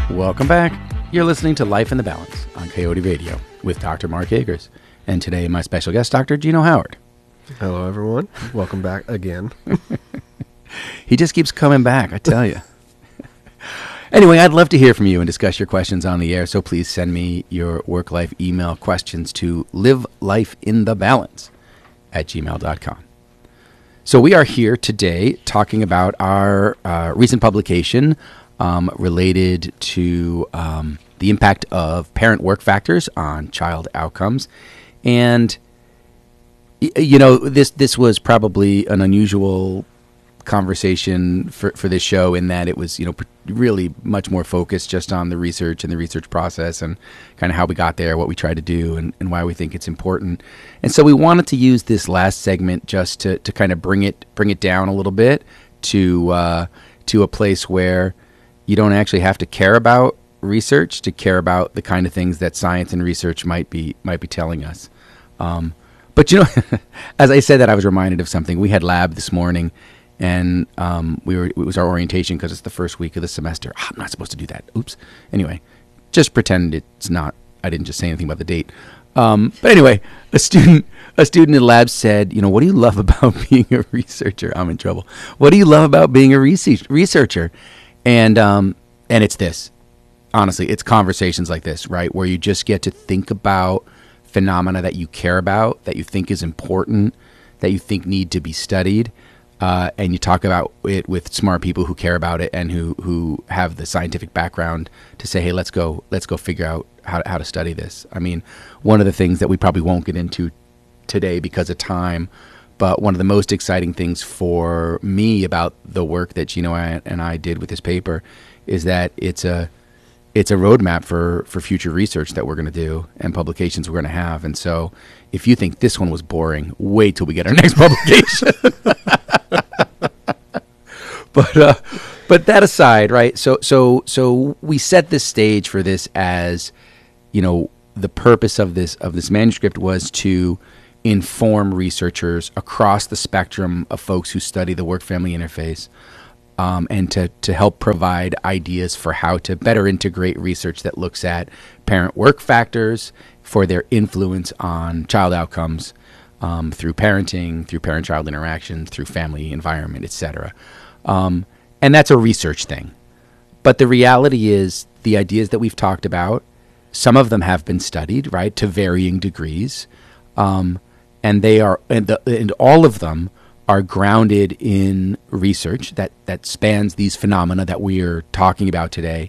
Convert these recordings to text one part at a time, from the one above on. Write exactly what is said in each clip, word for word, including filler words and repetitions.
Welcome back. You're listening to Life in the Balance on Coyote Radio with Doctor Mark Akers. And today, my special guest, Doctor Gino Howard. Hello, everyone. Welcome back again. He just keeps coming back, I tell you. Anyway, I'd love to hear from you and discuss your questions on the air, so please send me your work-life email questions to livelifeinthebalance at gmail dot com. So we are here today talking about our uh, recent publication um, related to um, the impact of parent work factors on child outcomes. And, you know, this this was probably an unusual conversation for, for this show in that it was, you know, really much more focused just on the research and the research process and kind of how we got there, what we try to do, and, and why we think it's important. And so we wanted to use this last segment just to, to kind of bring it bring it down a little bit to uh, to a place where you don't actually have to care about research to care about the kind of things that science and research might be might be telling us. Um, but, you know, as I said that, I was reminded of something. We had lab this morning, and um, we were it was our orientation because it's the first week of the semester. Oh, I'm not supposed to do that. Oops. Anyway, just pretend it's not. I didn't just say anything about the date. Um, but anyway, a student a student in lab said, you know, what do you love about being a researcher? I'm in trouble. What do you love about being a research, researcher? And um, and it's this. Honestly, it's conversations like this, right, where you just get to think about phenomena that you care about, that you think is important, that you think need to be studied, uh, and you talk about it with smart people who care about it and who, who have the scientific background to say, hey, let's go let's go figure out how how to study this. I mean, one of the things that we probably won't get into today because of time, but one of the most exciting things for me about the work that Gino and I did with this paper is that it's a it's a roadmap for, for future research that we're going to do and publications we're going to have. And so if you think this one was boring, wait till we get our next publication. but uh, but that aside, right? So so so we set this stage for this as, you know, the purpose of this of this manuscript was to inform researchers across the spectrum of folks who study the work-family interface. Um, and to, to help provide ideas for how to better integrate research that looks at parent work factors for their influence on child outcomes um, through parenting, through parent-child interactions, through family environment, et cetera. Um, and that's a research thing. But the reality is the ideas that we've talked about, some of them have been studied, right, to varying degrees. Um, and they are, and, the, and all of them are grounded in research that, that spans these phenomena that we are talking about today.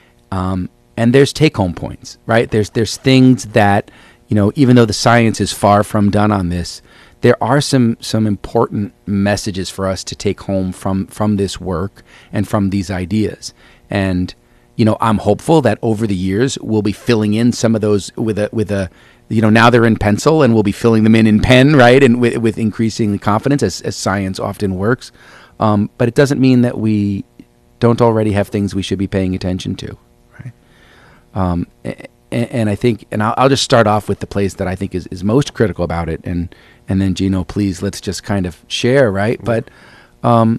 Um, and there's take-home points, right? There's there's things that, you know, even though the science is far from done on this, there are some some important messages for us to take home from, from this work and from these ideas. And, you know, I'm hopeful that over the years we'll be filling in some of those with a with a you know, now they're in pencil and we'll be filling them in in pen, right? And with, with increasing confidence as, as science often works. Um, but it doesn't mean that we don't already have things we should be paying attention to, right? Um, and, and I think, and I'll, I'll just start off with the place that I think is, is most critical about it. And, and then Gino, please, let's just kind of share, right? But, um,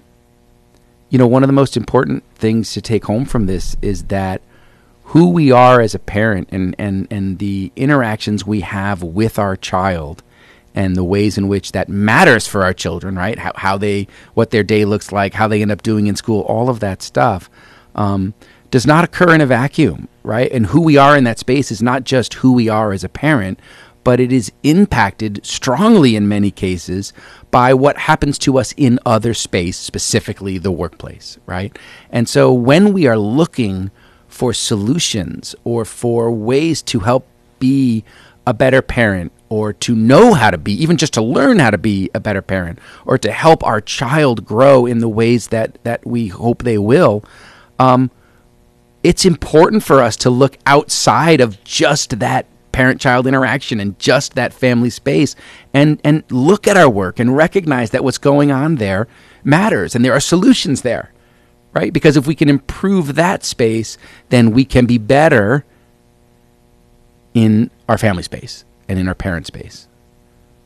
you know, one of the most important things to take home from this is that who we are as a parent and, and, and the interactions we have with our child and the ways in which that matters for our children, right? How, how they, what their day looks like, how they end up doing in school, all of that stuff um, does not occur in a vacuum, right? And who we are in that space is not just who we are as a parent, but it is impacted strongly in many cases by what happens to us in other space, specifically the workplace, right? And so when we are looking for solutions or for ways to help be a better parent or to know how to be, even just to learn how to be a better parent or to help our child grow in the ways that, that we hope they will, um, it's important for us to look outside of just that parent-child interaction and just that family space and, and look at our work and recognize that what's going on there matters and there are solutions there. Right? Because if we can improve that space, then we can be better in our family space and in our parent space.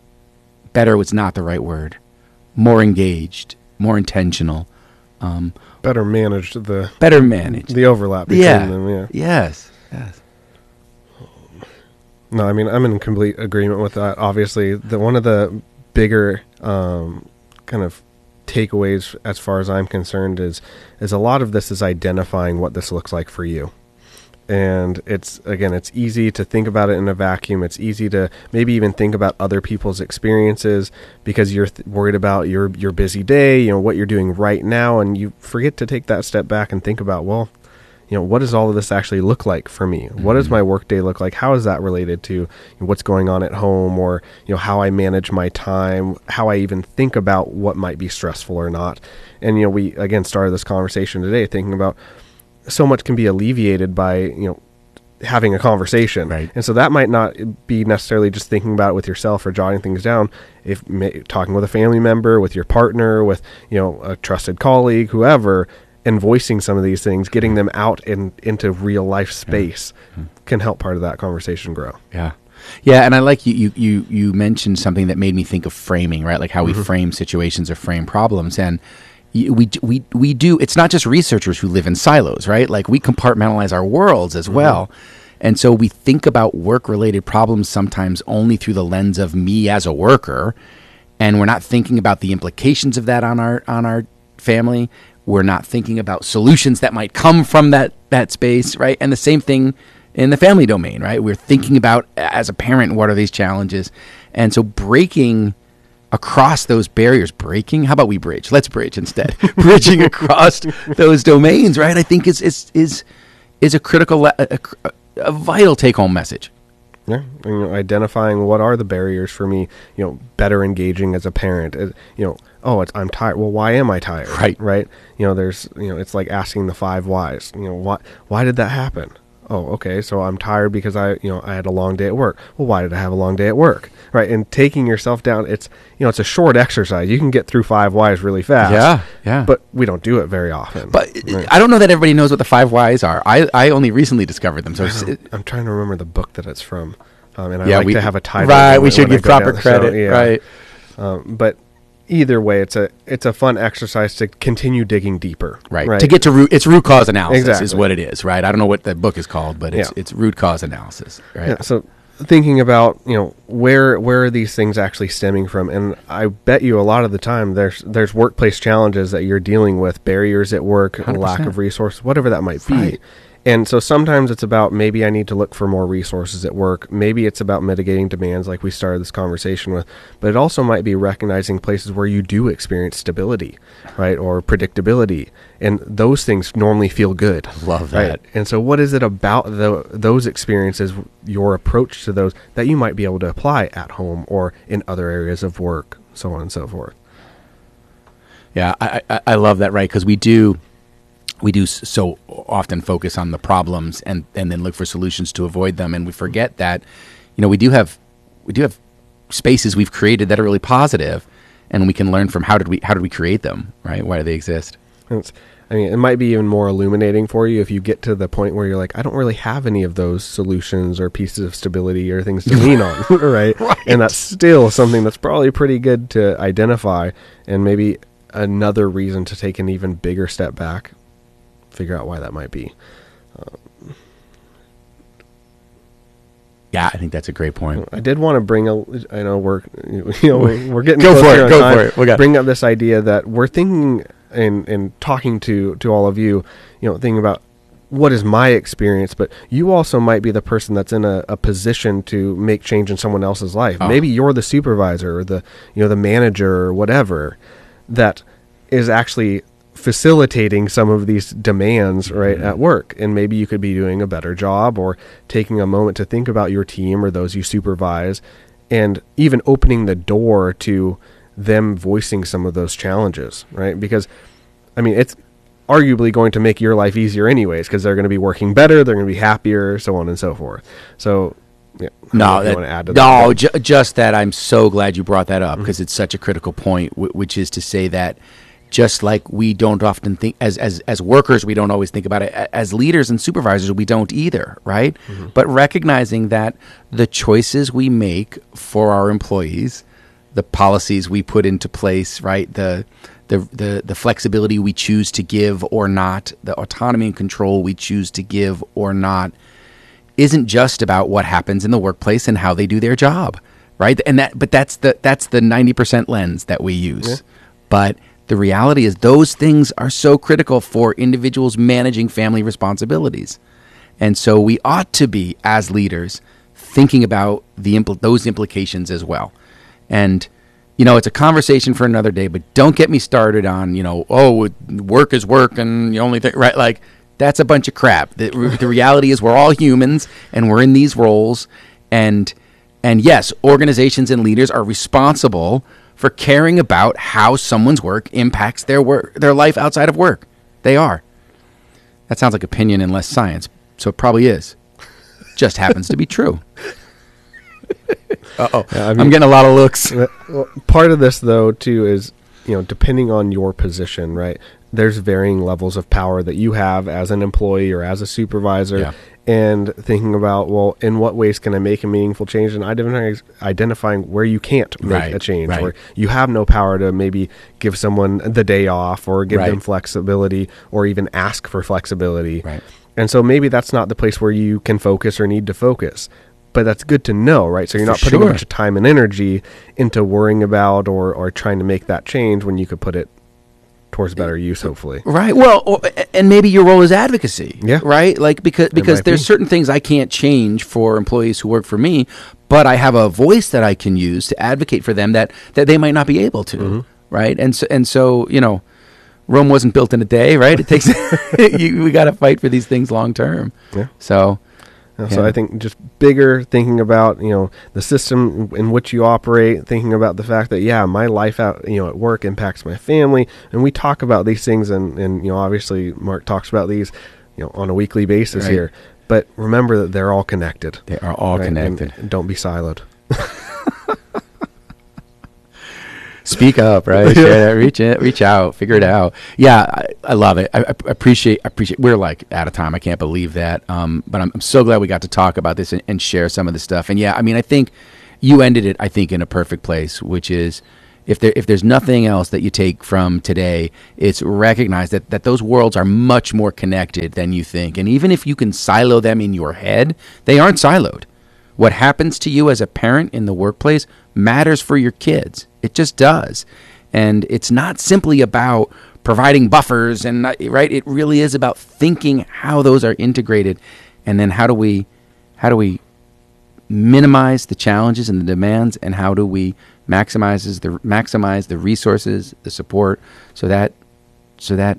Better was not the right word. More engaged, more intentional, um, better managed the better managed the overlap between yeah. them. Yeah. Yes. Yes. No, I mean, I'm in complete agreement with that. Obviously, the one of the bigger um, kind of takeaways, as far as I'm concerned, is is a lot of this is identifying what this looks like for you. And it's, again, it's easy to think about it in a vacuum. It's easy to maybe even think about other people's experiences because you're th- worried about your your busy day, you know, what you're doing right now, and you forget to take that step back and think about, well, you know, what does all of this actually look like for me? Mm-hmm. What does my work day look like? How is that related to what's going on at home, or, you know, how I manage my time, how I even think about what might be stressful or not? And, you know, we, again, started this conversation today thinking about so much can be alleviated by, you know, having a conversation. Right. And so that might not be necessarily just thinking about it with yourself or jotting things down. If may, talking with a family member, with your partner, with, you know, a trusted colleague, whoever, and voicing some of these things, getting them out in, into real life space yeah. can help part of that conversation grow. Yeah. Yeah. And I like you, you, you, you mentioned something that made me think of framing, right? Like how mm-hmm. we frame situations or frame problems. And we, we, we do, it's not just researchers who live in silos, right? Like we compartmentalize our worlds as mm-hmm. well. And so we think about work-related problems sometimes only through the lens of me as a worker. And we're not thinking about the implications of that on our, on our family. We're not thinking about solutions that might come from that, that space, right? And the same thing in the family domain, right? We're thinking about, as a parent, what are these challenges? And so breaking across those barriers, breaking, how about we bridge? Let's bridge instead. Bridging across those domains, right? I think is is is, is a critical, a, a, a vital take-home message. Yeah, you know, identifying what are the barriers for me, you know, better engaging as a parent, uh, you know, oh, it's, I'm tired. Well, why am I tired? Right. Right. You know, there's, you know, it's like asking the five whys, you know, why, why did that happen? Oh, okay. So I'm tired because I, you know, I had a long day at work. Well, why did I have a long day at work? Right. And taking yourself down, it's, you know, it's a short exercise. You can get through five whys really fast. Yeah. Yeah. But we don't do it very often. But right? I don't know that everybody knows what the five whys are. I, I only recently discovered them. So it, I'm trying to remember the book that it's from. Um, and I yeah, like we, to have a title. Right. When, we should when give proper credit. Yeah. Right. Um, but either way, it's a it's a fun exercise to continue digging deeper. Right. right? To get to root, it's root cause analysis exactly. is what it is, right? I don't know what the book is called, but it's yeah. it's root cause analysis, right? Yeah, so thinking about, you know, where where are these things actually stemming from? And I bet you a lot of the time there's there's workplace challenges that you're dealing with, barriers at work, one hundred percent. Lack of resources, whatever that might be. Right. And so sometimes it's about maybe I need to look for more resources at work. Maybe it's about mitigating demands like we started this conversation with. But it also might be recognizing places where you do experience stability, right, or predictability. And those things normally feel good. Love that. Right? And so what is it about the, those experiences, your approach to those, that you might be able to apply at home or in other areas of work, so on and so forth? Yeah, I, I, I love that, right, because we do... We do so often focus on the problems and, and then look for solutions to avoid them, and we forget that, you know, we do have we do have spaces we've created that are really positive, and we can learn from how did we how did we create them, right? Why do they exist? It's, I mean, it might be even more illuminating for you if you get to the point where you're like, I don't really have any of those solutions or pieces of stability or things to lean on, right? Right? And that's still something that's probably pretty good to identify, and maybe another reason to take an even bigger step back. Figure out why that might be. Um, yeah, I think that's a great point. I did want to bring a. I know we're, you know, we're, we're getting go for it. Go time. for it. We got bring up this idea that we're thinking and and talking to to all of you. You know, thinking about what is my experience, but you also might be the person that's in a, a position to make change in someone else's life. Oh. Maybe you're the supervisor or the you know the manager or whatever that is actually facilitating some of these demands right mm-hmm. at work, and maybe you could be doing a better job or taking a moment to think about your team or those you supervise, and even opening the door to them voicing some of those challenges, right? Because I mean, it's arguably going to make your life easier anyways, because they're going to be working better, they're going to be happier, so on and so forth. So yeah, no, that, want to add to no, that, ju- just that I'm so glad you brought that up, because mm-hmm. it's such a critical point, w- which is to say that just like we don't often think, as as as workers, we don't always think about it. As leaders and supervisors, we don't either, right? Mm-hmm. But recognizing that the choices we make for our employees, the policies we put into place, right, the the, the, the flexibility we choose to give or not, the autonomy and control we choose to give or not, isn't just about what happens in the workplace and how they do their job, right? And that, but that's the that's the ninety percent lens that we use. Yeah. But the reality is those things are so critical for individuals managing family responsibilities. And so we ought to be, as leaders, thinking about the impl- those implications as well. And, you know, it's a conversation for another day, but don't get me started on, you know, oh, work is work and the only thing, right? Like, that's a bunch of crap. The, the reality is we're all humans and we're in these roles. And, and yes, organizations and leaders are responsible for caring about how someone's work impacts their work, their life outside of work. They are. That sounds like opinion and less science, so it probably is. Just happens to be true. Uh-oh. Yeah, I mean, I'm getting a lot of looks. Well, part of this, though, too, is, you know, depending on your position, right? There's varying levels of power that you have as an employee or as a supervisor. Yeah. And thinking about, well, in what ways can I make a meaningful change? And identifying, identifying where you can't make right, a change, right. where you have no power to maybe give someone the day off or give right. them flexibility or even ask for flexibility. Right. And so maybe that's not the place where you can focus or need to focus. But that's good to know, right? So you're not for putting sure. a bunch of time and energy into worrying about or, or trying to make that change when you could put it towards better use, hopefully. Right. Well, or, and maybe your role is advocacy. Yeah. Right? Like because because there's be. certain things I can't change for employees who work for me, but I have a voice that I can use to advocate for them that, that they might not be able to. Mm-hmm. Right? And so and so, you know, Rome wasn't built in a day, right? It takes you, we got to fight for these things long term. Yeah. So Yeah. So I think just bigger, thinking about, you know, the system in which you operate, thinking about the fact that, yeah, my life out, you know, at work impacts my family. And we talk about these things and, and, you know, obviously Mark talks about these, you know, on a weekly basis right. here. But remember that they're all connected. They are all right? connected. And don't be siloed. Speak up, right? Share, reach in, reach out, figure it out. Yeah, I, I love it. I, I appreciate. I appreciate. We're like out of time. I can't believe that. Um, but I'm, I'm so glad we got to talk about this and, and share some of the stuff. And yeah, I mean, I think you ended it. I think in a perfect place, which is if there if there's nothing else that you take from today, it's recognize that that those worlds are much more connected than you think. And even if you can silo them in your head, they aren't siloed. What happens to you as a parent in the workplace matters for your kids. It just does. And it's not simply about providing buffers and right. It really is about thinking how those are integrated. And then how do we, how do we minimize the challenges and the demands, and how do we maximize the, maximize the resources, the support so that, so that,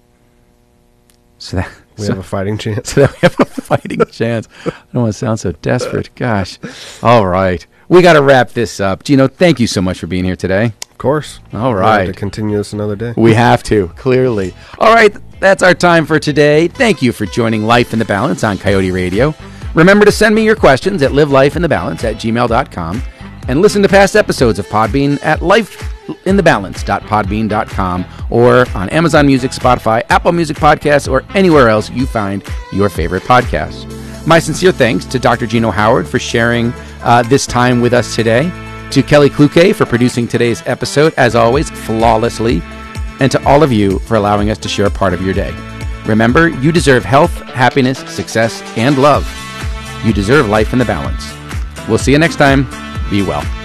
so that, We so, have a fighting chance. So that we have a fighting chance. I don't want to sound so desperate. Gosh. All right. We got to wrap this up. Gino, thank you so much for being here today. Of course. All right. We'll have to continue this another day. We have to, clearly. All right. That's our time for today. Thank you for joining Life in the Balance on Coyote Radio. Remember to send me your questions at livelifeinthebalance at gmail dot com and listen to past episodes of Podbean at lifeinthebalance dot podbean dot com or on Amazon Music, Spotify, Apple Music Podcasts, or anywhere else you find your favorite podcasts. My sincere thanks to Doctor Gino Howard for sharing uh, this time with us today, to Kelly Kluke for producing today's episode, as always, flawlessly, and to all of you for allowing us to share a part of your day. Remember, you deserve health, happiness, success, and love. You deserve life in the balance. We'll see you next time. Be well.